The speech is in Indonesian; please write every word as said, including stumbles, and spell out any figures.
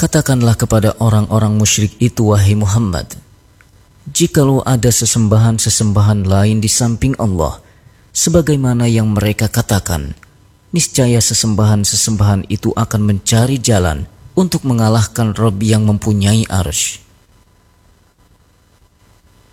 Katakanlah kepada orang-orang musyrik itu, wahai Muhammad, jikalau ada sesembahan-sesembahan lain di samping Allah, sebagaimana yang mereka katakan, niscaya sesembahan-sesembahan itu akan mencari jalan untuk mengalahkan Rabb yang mempunyai arsy.